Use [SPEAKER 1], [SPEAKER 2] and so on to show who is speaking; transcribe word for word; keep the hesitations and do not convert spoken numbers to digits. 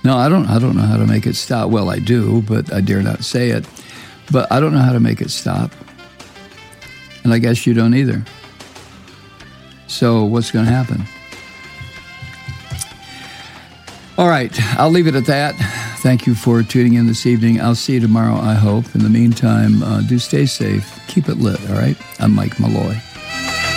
[SPEAKER 1] No, I don't I don't know how to make it stop. Well, I do, but I dare not say it. But I don't know how to make it stop. And I guess you don't either. So what's going to happen? All right, I'll leave it at that. Thank you for tuning in this evening. I'll see you tomorrow, I hope. In the meantime, uh, do stay safe. Keep it lit, all right? I'm Mike Malloy.